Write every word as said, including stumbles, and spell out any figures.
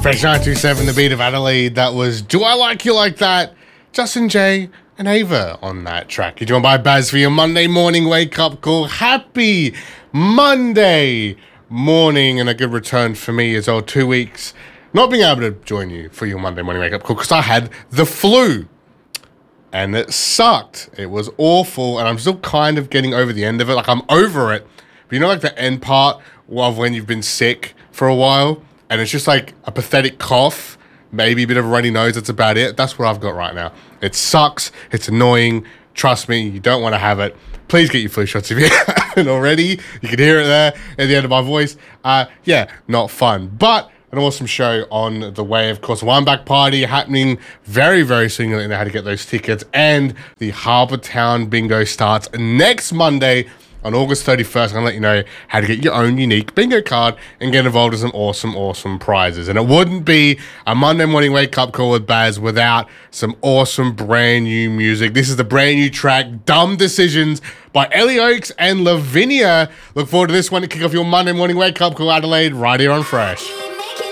Fresh nine two seven, the beat of Adelaide. That was Do I Like You Like That? Justin J and Ava on that track. You're joined by Baz for your Monday morning wake-up call. Happy Monday morning, and a good return for me as well. Two weeks not being able to join you for your Monday morning wake-up call because I had the flu. And it sucked. It was awful, and I'm still kind of getting over the end of it. Like, I'm over it. But you know, like the end part of when you've been sick for a while, and it's just like a pathetic cough, maybe a bit of a runny nose, that's about it. That's what I've got right now. It sucks. It's annoying. Trust me, you don't want to have it. Please get your flu shots if you haven't already. You can hear it there at the end of my voice. Uh, yeah, not fun. But an awesome show on the way. Of course, One Back Party happening very, very soon. You'll know how to get those tickets. And the Harbour Town Bingo starts next Monday on August thirty-first. I'm going to let you know how to get your own unique bingo card and get involved in some awesome, awesome prizes. And it wouldn't be a Monday morning wake-up call with Baz without some awesome brand new music. This is the brand new track, Dumb Decisions, by Ellie Oaks and Lavinia. Look forward to this one to kick off your Monday morning wake-up call, Adelaide, right here on Fresh.